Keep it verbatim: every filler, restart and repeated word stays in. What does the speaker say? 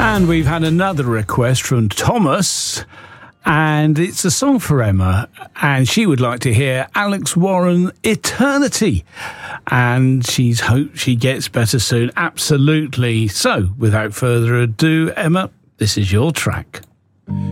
And we've had another request from Thomas, and it's a song for Emma, and she would like to hear Alex Warren, Eternity, and she's hoped she gets better soon. Absolutely. So, without further ado, Emma, this is your track.